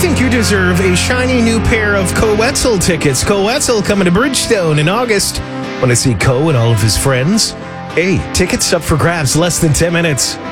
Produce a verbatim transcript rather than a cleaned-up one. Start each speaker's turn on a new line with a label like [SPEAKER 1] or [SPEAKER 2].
[SPEAKER 1] think you deserve a shiny new pair of Coetzel tickets. Coetzel coming to Bridgestone in August. Want to see Co and all of his friends? Hey, tickets up for grabs less than ten minutes.